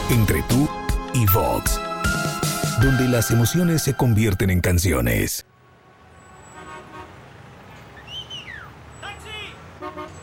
Entre tú y Vox, donde las emociones se convierten en canciones. ¡Taxi!